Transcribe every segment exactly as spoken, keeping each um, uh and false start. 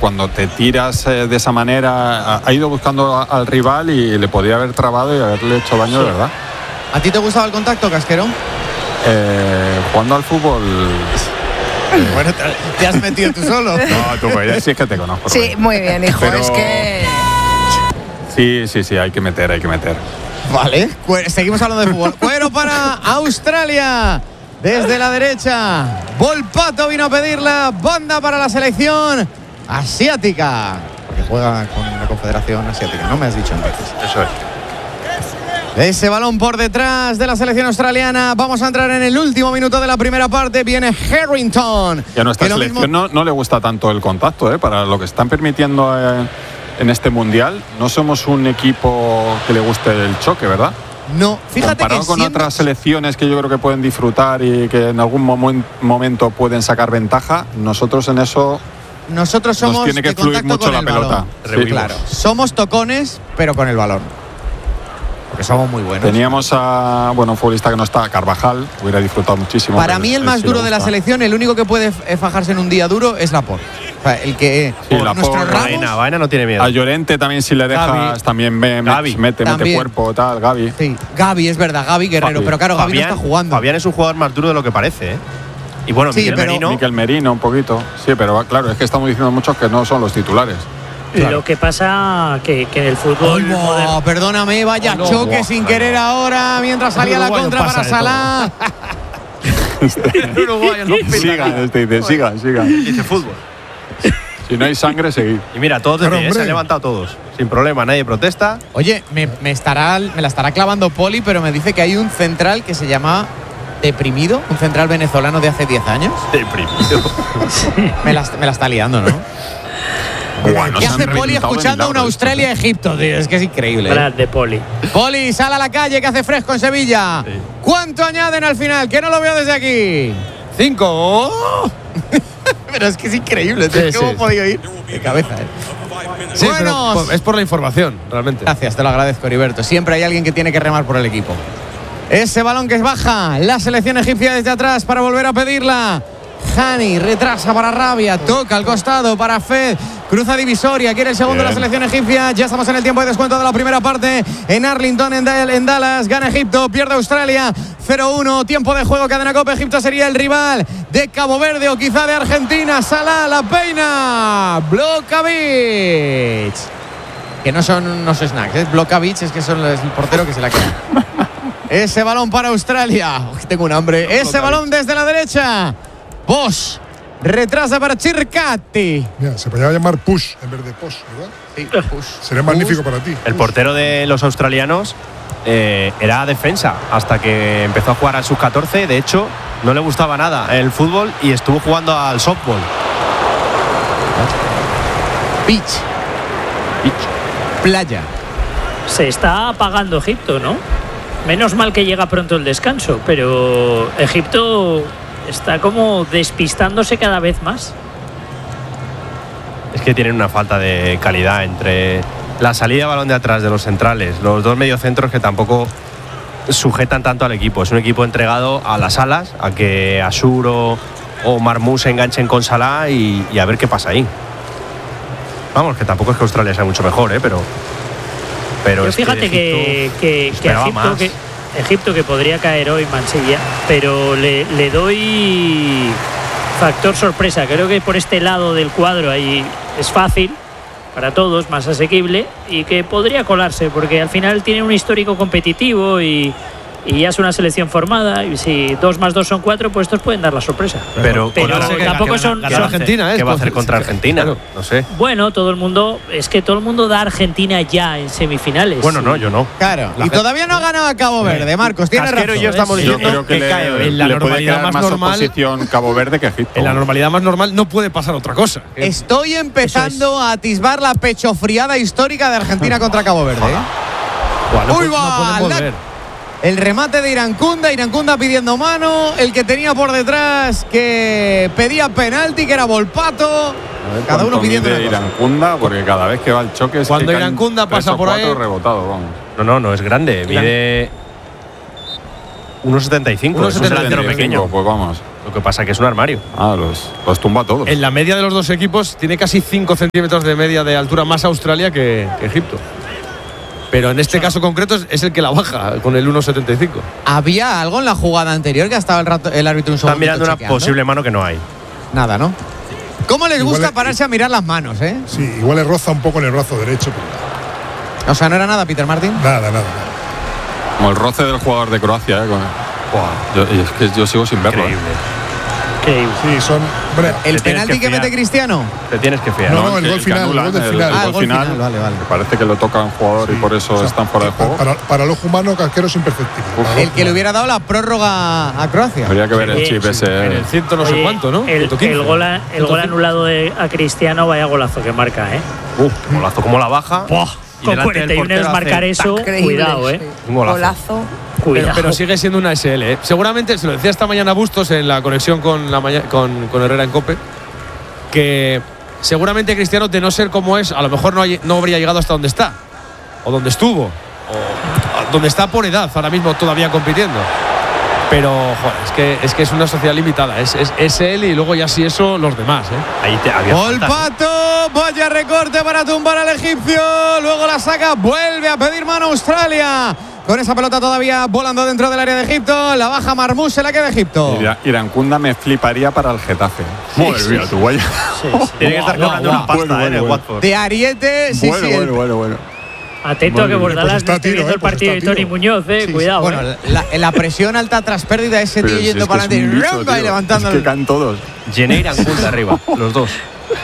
cuando te tiras eh, de esa manera, ha, ha ido buscando a, al rival y le podía haber trabado y haberle hecho daño, sí. De verdad. ¿A ti te gustaba el contacto, Casquero? Eh, jugando al fútbol... Bueno, te, te has metido tú solo. No, tú, pues, sí es que te conozco. Sí, Rubén. Muy bien, hijo, Pero... es que... Sí, sí, sí, hay que meter, hay que meter. Vale, seguimos hablando de fútbol. Cuero para Australia. Desde la derecha, Volpato vino a pedir la banda para la selección asiática. Porque juega con la Confederación Asiática, no me has dicho entonces. Eso es. Ese balón por detrás de la selección australiana. Vamos a entrar en el último minuto de la primera parte. Viene Harrington. Y a nuestra selección mismo... no, no le gusta tanto el contacto, ¿eh? Para lo que están permitiendo eh, en este mundial. No somos un equipo que le guste el choque, ¿verdad? No, fíjate comparado que con siempre... otras selecciones que yo creo que pueden disfrutar y que en algún momen, momento pueden sacar ventaja, nosotros en eso nosotros somos nos tiene que fluir mucho la pelota. Sí, claro. Somos tocones, pero con el balón. Porque somos muy buenos. Teníamos a bueno, un futbolista que no está, Carvajal, hubiera disfrutado muchísimo. Para mí el más sí duro de la selección, el único que puede fajarse en un día duro es Laporte. O sea, el que sí, nuestro Vaina, Vaina no tiene miedo. A Llorente también, si le dejas, Gavi. también me, Gavi. mete, también. mete cuerpo, tal, Gavi. Sí, Gavi, es verdad, Gavi Guerrero, Fabi. pero claro, Gavi Fabián, no está jugando. Fabián es un jugador más duro de lo que parece, ¿eh? Y bueno, sí, Miquel pero, Merino. Miquel Merino, un poquito. Sí, pero claro, es que estamos diciendo muchos que no son los titulares. Claro. Lo que pasa que, que en el fútbol... Oh, no, perdóname, vaya oh, no, choque oh, sin querer ahora, mientras salía la contra para Salah. Sigan, este dice, sigan, sigan. Dice fútbol. Si no hay sangre, seguid. Y mira, todos de pie, se han levantado todos. Sin problema, nadie protesta. Oye, me, me, estará, me la estará clavando Poli, pero me dice que hay un central que se llama Deprimido, un central venezolano de hace diez años. Deprimido. me, la, me la está liando, ¿no? Bueno, ¿Qué hace Poli escuchando una Australia-Egipto, tío? Es que es increíble. ¿eh? Grande, Poli. Poli, sale a la calle, que hace fresco en Sevilla. Sí. ¿Cuánto añaden al final? Que no lo veo desde aquí. Cinco. Oh. Pero es que es increíble. Sí, ¿Cómo sí, he podido ir? De cabeza, ¿eh? Sí, bueno, pero es por la información, realmente. Gracias, te lo agradezco, Heriberto. Siempre hay alguien que tiene que remar por el equipo. Ese balón que es baja. La selección egipcia desde atrás para volver a pedirla. Hani retrasa para Rabia, toca al costado para Fed, cruza divisoria, quiere el segundo de la selección egipcia. Ya estamos en el tiempo de descuento de la primera parte en Arlington, en, en Dallas. Gana Egipto, pierde Australia cero uno, tiempo de juego, cadena Copa. Egipto sería el rival de Cabo Verde o quizá de Argentina. Salah, la peina, Blokovic, que no son unos snacks, ¿eh? Blokovic es que son el portero que se la queda. Ese balón para Australia. Uy, tengo un hambre. Ese balón desde la derecha. Bosch retrasa para Circati. Mira, se podría llamar Push en vez de Posh, ¿verdad? Sí, Push. Sería Push. magnífico para ti. El Push. portero de los australianos eh, era defensa hasta que empezó a jugar al sub catorce. De hecho, no le gustaba nada el fútbol y estuvo jugando al softball. Beach. Beach. Playa. Se está apagando Egipto, ¿no? Menos mal que llega pronto el descanso, pero Egipto está como despistándose cada vez más. Es que tienen una falta de calidad entre la salida de balón de atrás de los centrales, los dos mediocentros que tampoco sujetan tanto al equipo. Es un equipo entregado a las alas, a que Asur o, o Marmous se enganchen con Salah y, y a ver qué pasa ahí. Vamos, que tampoco es que Australia sea mucho mejor, ¿eh? pero, pero Yo es fíjate que, que, que, que Egipto, que Egipto que podría caer hoy Mansilla, pero le, le doy factor sorpresa. Creo que por este lado del cuadro ahí es fácil para todos, más asequible, y que podría colarse porque al final tiene un histórico competitivo y, y ya es una selección formada, y si dos más dos son cuatro, pues estos pueden dar la sorpresa. Pero, pero tampoco son, son Argentina, ¿eh? ¿Qué va a hacer contra Argentina? Claro. No sé. Bueno, todo el mundo, es que todo el mundo da a Argentina ya en semifinales. Bueno, no, yo no. Claro. La y todavía no ha ganado a Cabo Verde, Marcos. Tiene Casquero razón. y yo estamos diciendo yo creo que, que le, cae en la le normalidad puede más, más normal. Oposición Cabo Verde que Egipto. En la normalidad más normal no puede pasar otra cosa. Estoy empezando es. a atisbar la pechofriada histórica de Argentina contra Cabo Verde. ¿eh? Bueno, Uy, no, va, no podemos ver. El remate de Irankunda, Irankunda pidiendo mano, el que tenía por detrás que pedía penalti, que era Volpato. Cada uno pidiendo una cosa. Irankunda, porque cada vez que va el choque es cuando que Irankunda pasa por ahí rebotado, vamos. No, no, no es grande, mide uno setenta y cinco, es un delantero pequeño. Pues vamos. Lo que pasa es que es un armario. Ah, los, los tumba todos. En la media de los dos equipos tiene casi cinco centímetros de media de altura más Australia que, que Egipto. Pero en este caso concreto es, es el que la baja, con el uno setenta y cinco. ¿Había algo en la jugada anterior que ha estado el, rato, el árbitro un segundo? Están mirando una chequeando? posible mano que no hay. Nada, ¿no? ¿Cómo les Igual gusta es- pararse a mirar las manos, eh? Sí, igual le roza un poco en el brazo derecho, pero O sea, no era nada, Peter Martin. nada, nada. nada. Como el roce del jugador de Croacia, ¿eh? Con- Buah, yo, y es que yo sigo sin verlo. ¿eh? Increíble. Increíble. Sí, son. Hombre, ¿El Te tienes penalti que que, mete fiar. Cristiano? Te tienes que fiar. No, no, el que- gol que final, el anulan, gol del el- final. el Ah, el gol gol final, final, vale, vale. que parece que lo toca un jugador y por eso o sea, están fuera de juego. Para, para el ojo humano, Casquero es imperceptible. Uf. Para el El ojo que le humano. hubiera dado la prórroga a Croacia. Habría que ver el Sí, chip sí, ese. En el ciento no sé Oye, cuánto, ¿no? El, ciento quince. el gol, a- el gol anulado de, a Cristiano, vaya golazo que marca, ¿eh? Uf, golazo como la baja. Buah, Y con delante del cuarenta y uno portero es marcar hace eso, Increíble, cuidado, ¿eh? sí. Un golazo. Golazo. Pero, Cuidado. pero sigue siendo una S L. ¿eh? Seguramente, se lo decía esta mañana Bustos en la conexión con, la maña- con, con Herrera en COPE, que seguramente Cristiano, de no ser como es, a lo mejor no, hay- no habría llegado hasta donde está, o donde estuvo, o a- donde está por edad, ahora mismo todavía compitiendo. Pero, joder, es que es, que es una sociedad limitada. Es, es, es él y luego ya si eso, los demás. ¿eh? Ahí te había Gol falta. Pato, vaya recorte para tumbar al egipcio. Luego la saca, vuelve a pedir mano Australia. Con esa pelota todavía volando dentro del área de Egipto. La baja Marmús, se la queda Egipto. Ira- Irancunda me fliparía para el Getafe. Madre mía, tu guaya. Sí, sí. Tiene que estar Guau, cobrando guau, una pasta bueno, eh, en el bueno, Watford. De Ariete, sí, bueno, sí. el- bueno, bueno, bueno. Atento a que Bueno, pues Bordalas está no esté tiro, viendo eh, el pues partido está de Tony tiro. Muñoz, eh. sí, sí. Cuidado. Bueno, eh. la, la presión alta tras pérdida, ese Pero tío si yendo es que para es adelante un y bicho, rumba y tío. levantando Es que el- caen todos. Jenner Anculta arriba, los dos.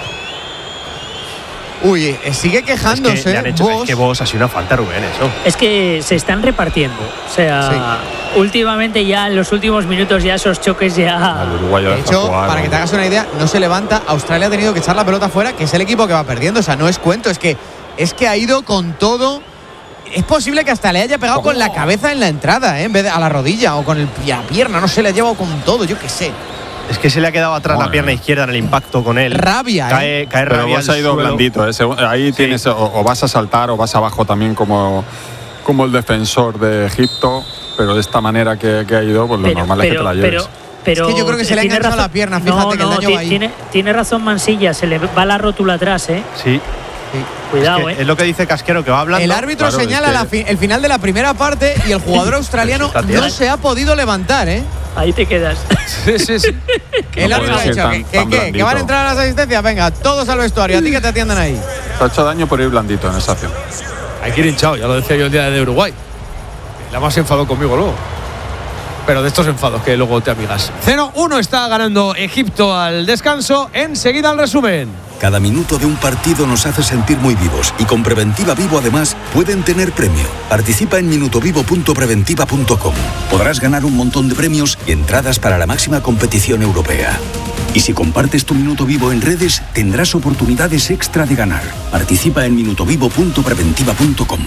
Uy, eh, sigue Es quejándose. que, le han hecho, Bosch. es que vos ha sido una falta, Rubén, eso. Es que se están repartiendo. O sea, últimamente ya en los últimos minutos ya esos choques ya. Al uruguayo De deja hecho, jugar, para que te hagas una idea, no se levanta. Australia ha tenido que echar la pelota fuera, que es el equipo que va perdiendo. O sea, no es cuento, es que, es que ha ido con todo. Es posible que hasta le haya pegado con la cabeza en la entrada, ¿eh? En vez de a la rodilla o con el, la pierna. No se le ha llevado con todo, yo qué sé. Es que se le ha quedado atrás Bueno. la pierna izquierda en el impacto con él. Rabia, ¿eh? Cae, cae Pero rabia vos al ha ido suelo. blandito. ¿eh? Según- Ahí tienes o, o vas a saltar o vas abajo también como, como el defensor de Egipto. Pero de esta manera que, que ha ido, pues lo Pero, normal es que te pero, la lleves. pero, pero Es que yo creo que se le ha tiene enganchado razón- la pierna, fíjate no, que el no, daño ti- va ahí. Tiene, tiene razón Mansilla, se le va la rótula atrás, ¿eh? Sí. Cuidado, es, que ¿eh? es lo que dice Casquero, que va hablando. El árbitro Claro, señala es que- la fi- el final de la primera parte y el jugador australiano Está tirado. no se ha podido levantar, ¿eh? Ahí te quedas. Sí, sí, sí. El No árbitro ha puede ser dicho tan- que, que, tan que- que blandito. van a entrar a las asistencias. Venga, todos al vestuario, a ti que te atiendan ahí. Te ha hecho daño por ir blandito en esa acción. Hay que ir hinchado, ya lo decía yo el día de Uruguay. La más enfadó conmigo luego. Pero de estos enfados que luego te amigas. cero uno está ganando Egipto al descanso. Enseguida el resumen. Cada minuto de un partido nos hace sentir muy vivos y con Preventiva Vivo además pueden tener premio. Participa en minutovivo punto preventiva punto com. Podrás ganar un montón de premios y entradas para la máxima competición europea. Y si compartes tu minuto vivo en redes, tendrás oportunidades extra de ganar. Participa en minutovivo punto preventiva punto com.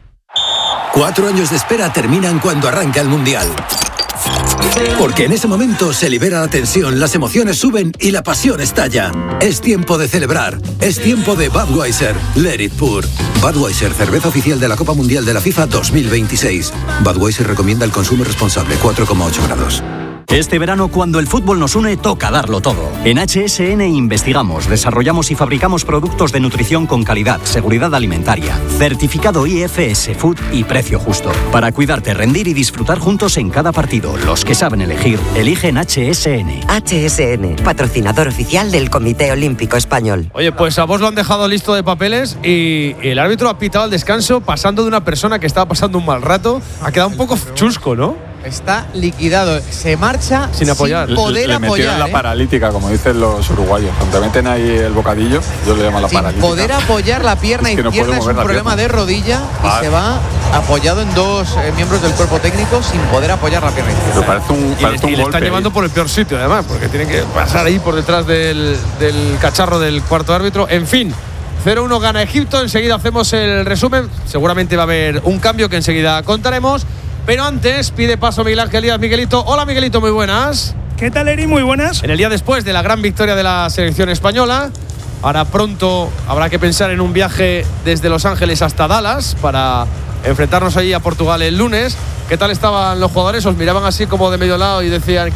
Cuatro años de espera terminan cuando arranca el Mundial. Porque en ese momento se libera la tensión, las emociones suben y la pasión estalla. Es tiempo de celebrar. Es tiempo de Budweiser. Let it pour. Budweiser, cerveza oficial de la Copa Mundial de la FIFA dos mil veintiséis. Budweiser recomienda el consumo responsable, cuatro coma ocho grados. Este verano, cuando el fútbol nos une, toca darlo todo. En H S N investigamos, desarrollamos y fabricamos productos de nutrición con calidad, seguridad alimentaria, certificado I F S Food y precio justo. Para cuidarte, rendir y disfrutar juntos en cada partido. Los que saben elegir, eligen H S N. H S N, patrocinador oficial del Comité Olímpico Español. Oye, pues a vos lo han dejado listo de papeles y el árbitro ha pitado al descanso pasando de una persona que estaba pasando un mal rato. Ha quedado un poco chusco, ¿no? Está liquidado. Se marcha Sin apoyar. sin poder le metieron apoyar. la ¿eh? paralítica, como dicen los uruguayos. Cuando meten ahí el bocadillo, yo le llamo la Sin paralítica. poder apoyar la pierna Es que no izquierda puede es mover un la problema pierna. de rodilla y Vale. se va apoyado en dos eh, miembros del cuerpo técnico sin poder apoyar la pierna izquierda. Pero parece un, Y, parece le, un y le golpe. están llevando por el peor sitio, además, porque tienen que pasar ahí por detrás del, del cacharro del cuarto árbitro. En fin, cero uno gana Egipto. Enseguida hacemos el resumen. Seguramente va a haber un cambio que enseguida contaremos. Pero antes pide paso Miguel Ángel Díaz. Miguelito. Hola, Miguelito, muy buenas. ¿Qué tal, Eri? Muy buenas. En el día después de la gran victoria de la selección española, ahora pronto habrá que pensar en un viaje desde Los Ángeles hasta Dallas para enfrentarnos allí a Portugal el lunes. ¿Qué tal estaban los jugadores? ¿Os miraban así como de medio lado y decían que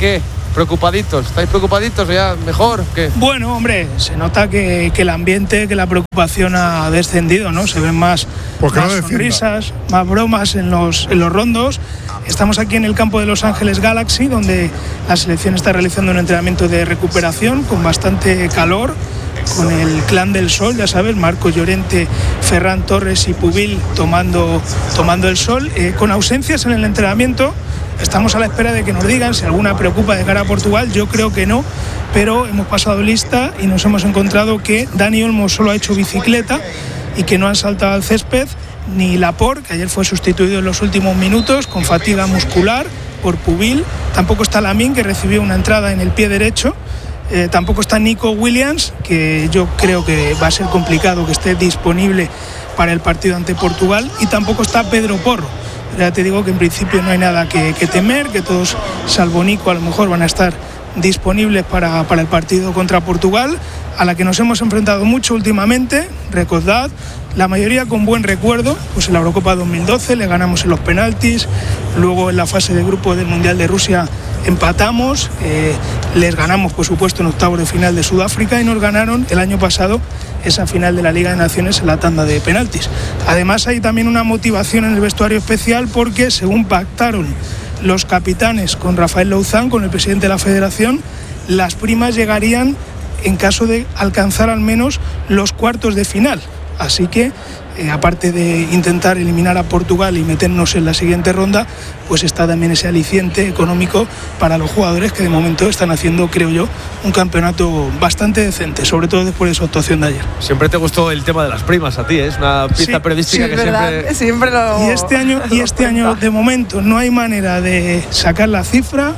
preocupaditos. ¿Estáis preocupaditos ya mejor? ¿Qué? Bueno, hombre, se nota que, que el ambiente, que la preocupación ha descendido, ¿no? Se ven más, más no sonrisas, más bromas en los, en los rondos. Estamos aquí en el campo de Los Ángeles Galaxy, donde la selección está realizando un entrenamiento de recuperación con bastante calor, con el clan del sol, ya sabes, Marco Llorente, Ferran Torres y Pubil tomando, tomando el sol, eh, con ausencias en el entrenamiento. Estamos a la espera de que nos digan si alguna preocupa de cara a Portugal. Yo creo que no, pero hemos pasado lista y nos hemos encontrado que Dani Olmo solo ha hecho bicicleta y que no han saltado al césped, ni Laporte, que ayer fue sustituido en los últimos minutos con fatiga muscular por Pubil. Tampoco está Lamine, que recibió una entrada en el pie derecho. Eh, tampoco está Nico Williams, que yo creo que va a ser complicado que esté disponible para el partido ante Portugal. Y tampoco está Pedro Porro. Ya te digo que en principio no hay nada que, que temer, que todos, salvo Nico, a lo mejor van a estar disponibles para, para el partido contra Portugal, a la que nos hemos enfrentado mucho últimamente. Recordad, la mayoría con buen recuerdo, pues en la Eurocopa dos mil doce le ganamos en los penaltis, luego en la fase de grupo del Mundial de Rusia empatamos, eh, les ganamos por supuesto en octavos de final de Sudáfrica y nos ganaron el año pasado esa final de la Liga de Naciones en la tanda de penaltis. Además hay también una motivación en el vestuario especial porque según pactaron los capitanes con Rafael Louzán, con el presidente de la federación, las primas llegarían en caso de alcanzar al menos los cuartos de final. Así que, eh, aparte de intentar eliminar a Portugal y meternos en la siguiente ronda, pues está también ese aliciente económico para los jugadores que de momento están haciendo, creo yo, un campeonato bastante decente, sobre todo después de su actuación de ayer. Siempre te gustó el tema de las primas a ti, ¿eh? Es una pieza sí, periodística sí, que verdad, siempre... siempre lo... Y este año, y este año de momento no hay manera de sacar la cifra.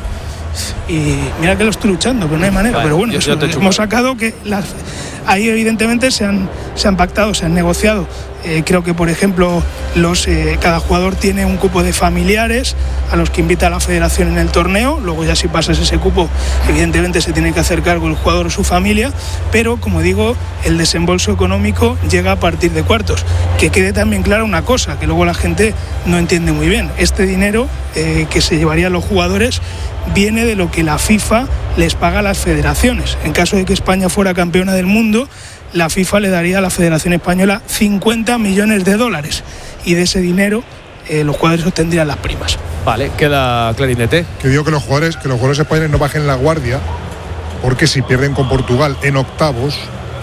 Y mira que lo estoy luchando, pero no hay manera. Vale, pero bueno, yo, eso, yo hemos sacado que las, ahí evidentemente se han, se han pactado, se han negociado. Eh, creo que, por ejemplo, los, eh, cada jugador tiene un cupo de familiares a los que invita a la federación en el torneo. Luego ya si pasas ese cupo, evidentemente se tiene que hacer cargo el jugador o su familia. Pero, como digo, el desembolso económico llega a partir de cuartos. Que quede también clara una cosa, que luego la gente no entiende muy bien. Este dinero eh, que se llevarían los jugadores viene de lo que la FIFA les paga a las federaciones. En caso de que España fuera campeona del mundo, la FIFA le daría a la Federación Española cincuenta millones de dólares y de ese dinero eh, los jugadores obtendrían las primas. Vale, queda clarinete. Que digo que los jugadores, que los jugadores españoles no bajen la guardia, porque si pierden con Portugal en octavos,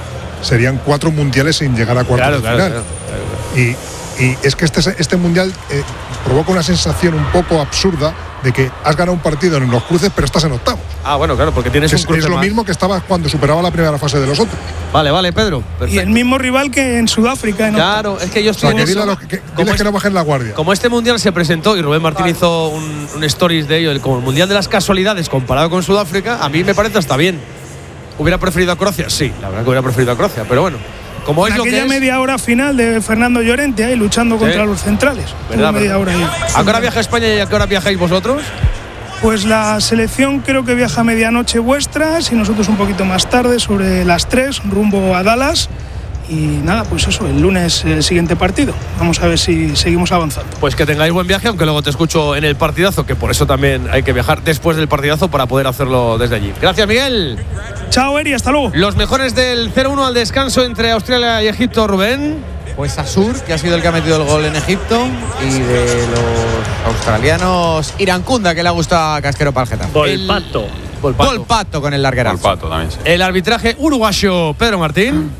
serían cuatro mundiales sin llegar a cuartos Claro, de claro, final. claro, claro. Y, y es que este, este mundial eh, provoca una sensación un poco absurda de que has ganado un partido en los cruces, pero estás en octavos. Ah, bueno, claro, porque tienes es, un cruce es lo más. mismo que estaba cuando superaba la primera fase de los otros. Vale, vale, Pedro. Perfecto. Y el mismo rival que en Sudáfrica. En claro, octavos. es que yo estoy O sea, en que eso. dile a los que, que, Como diles es- que no bajen la guardia. Como este mundial se presentó y Rubén Martín hizo un, un stories de ello, el- como el mundial de las casualidades comparado con Sudáfrica, a mí me parece hasta bien. ¿Hubiera preferido a Croacia? Sí, la verdad que hubiera preferido a Croacia, pero bueno, como es En lo que aquella es. media hora final de Fernando Llorente ahí luchando contra los centrales. ¿Verdad, Tuvo media verdad? hora ahí. ¿A qué hora viaja España y a qué hora viajáis vosotros? Pues la selección creo que viaja a medianoche vuestras y nosotros un poquito más tarde, sobre las tres, rumbo a Dallas. Y nada, pues eso, el lunes el siguiente partido. Vamos a ver si seguimos avanzando. Pues que tengáis buen viaje, aunque luego te escucho en el partidazo, que por eso también hay que viajar después del partidazo para poder hacerlo desde allí. Gracias, Miguel. Chao, Eri, hasta luego. Los mejores del cero uno al descanso entre Australia y Egipto, Rubén. Pues Asur, que ha sido el que ha metido el gol en Egipto, y de los australianos Irankunda, que le ha gustado a Casquero Palgeta. Volpato. Volpato. Volpato con el larguerazo. Volpato también, sí. El arbitraje uruguayo, Pedro Martín.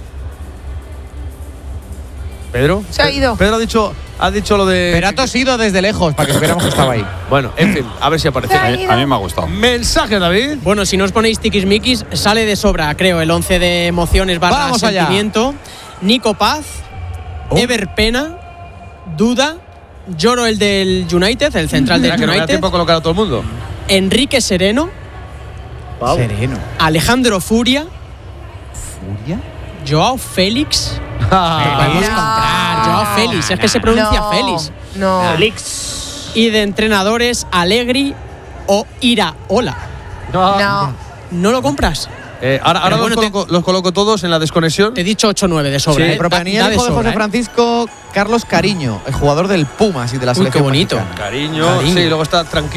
Pedro. Se ha ido. Pedro ha dicho, ha dicho lo de. Pero ha tosido desde lejos para que supiéramos que estaba ahí. Bueno, en fin, a ver si aparece. Se ha A mí, a mí me ha gustado. Mensaje, David. Bueno, si no os ponéis tiquismiquis, sale de sobra, creo, el once de emociones barra Vamos allá. sentimiento. Nico Paz, Oh. Ever Pena, Duda, Lloro el del United, el central del Mira que no me da United, tiempo a colocar a todo el mundo. Enrique Sereno, Sereno. Alejandro Furia, ¿Furia? Joao Félix. Ah, Podemos no. comprar, Joao Félix, es que se pronuncia No, Félix. No. Alex. Y de entrenadores, Allegri o Iraola. No. ¿No lo compras? Eh, ahora ahora Pero los, bueno, te- coloco, los coloco todos en la desconexión. Te he dicho ocho nueve de sobra. Sí, ¿eh? Pero Da- para mí da el de hijo de sobra, José ¿eh? Francisco Carlos Cariño, el jugador del Pumas y de la Uy, selección qué bonito. mexicana. Cariño, Cariño. sí, luego está tranquilo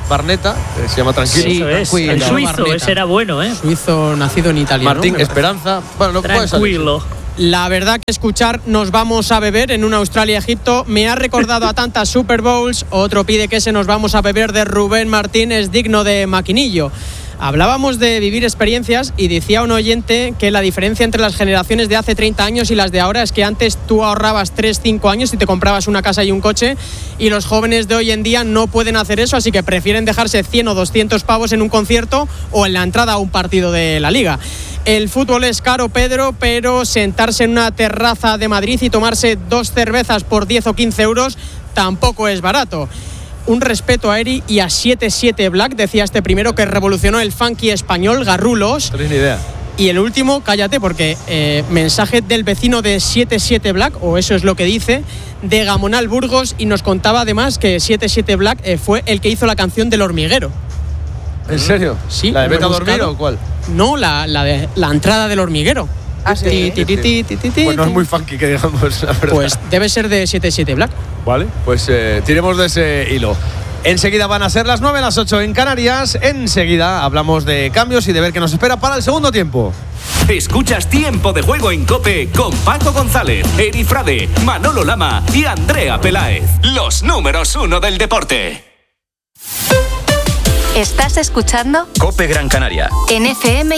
Barneta, eh, se llama Tranquilo. Sí, eso es. Tranquilo. El suizo, Barneta. Ese era bueno, ¿eh? Suizo nacido en Italia. Martín ¿no? Esperanza. Bueno, no puede salir. Tranquilo. La verdad que escuchar Nos vamos a beber en un Australia-Egipto me ha recordado a tantas Super Bowls. Otro pide que ese Nos vamos a beber de Rubén Martín es digno de Maquinillo. Hablábamos de vivir experiencias y decía un oyente que la diferencia entre las generaciones de hace treinta años y las de ahora es que antes tú ahorrabas tres, cinco años y te comprabas una casa y un coche, y los jóvenes de hoy en día no pueden hacer eso, así que prefieren dejarse cien o doscientos pavos en un concierto o en la entrada a un partido de la Liga. El fútbol es caro, Pedro, pero sentarse en una terraza de Madrid y tomarse dos cervezas por diez o quince euros tampoco es barato. Un respeto a Eri y a siete siete Black, decía este primero, que revolucionó el funky español, Garrulos. No tienes ni idea. Y el último, cállate, porque eh, mensaje del vecino de siete siete Black, o eso es lo que dice, de Gamonal Burgos, y nos contaba además que siete siete Black eh, fue el que hizo la canción del hormiguero. ¿En serio? Sí. ¿La de Vete a buscado. dormir o cuál? No, la, la de la entrada del hormiguero. Ah, sí. Ti, ti, ti, ti, ti, ti, Pues no es ti. muy funky, que digamos, la verdad. Pues debe ser de siete siete Black. Vale, pues eh, tiremos de ese hilo. Enseguida van a ser las nueve, las ocho en Canarias. Enseguida hablamos de cambios y de ver qué nos espera para el segundo tiempo. Escuchas Tiempo de Juego en COPE con Paco González, Eri Frade, Manolo Lama y Andrea Peláez. Los números uno del deporte. ¿Estás escuchando? COPE Gran Canaria. En F M